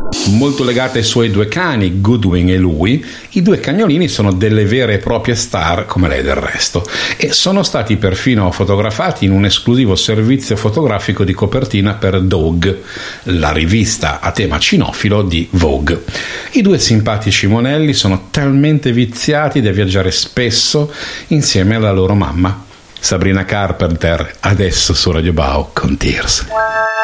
Molto legata ai suoi due cani, Goodwin e lui, i due cagnolini sono delle vere e proprie star come lei del resto e sono stati perfino fotografati in un esclusivo servizio fotografico di copertina per Dog, la rivista a tema cinofilo di Vogue. I due simpatici monelli sono talmente viziati da viaggiare spesso insieme alla loro mamma. Sabrina Carpenter, adesso su Radio Bao con Tears.